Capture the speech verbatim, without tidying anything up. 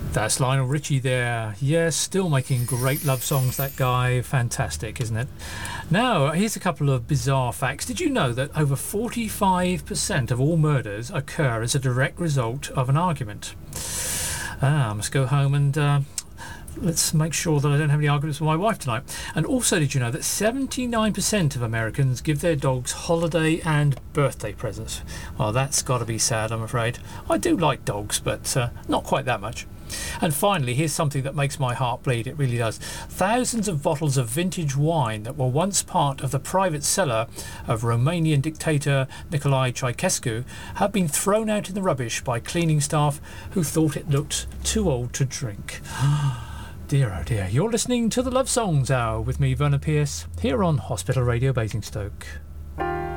That's Lionel Richie there. Yes, still making great love songs, that guy. Fantastic, isn't it? Now, here's a couple of bizarre facts. Did you know that over forty-five percent of all murders occur as a direct result of an argument? Ah, I must go home and uh, let's make sure that I don't have any arguments with my wife tonight. And also, did you know that seventy-nine percent of Americans give their dogs holiday and birthday presents? Well, that's got to be sad, I'm afraid. I do like dogs, but uh, not quite that much. And finally, here's something that makes my heart bleed. It really does. Thousands of bottles of vintage wine that were once part of the private cellar of Romanian dictator Nicolae Ceausescu have been thrown out in the rubbish by cleaning staff who thought it looked too old to drink. Dear oh dear. You're listening to the Love Songs Hour with me, Vernon Pierce, here on Hospital Radio Basingstoke.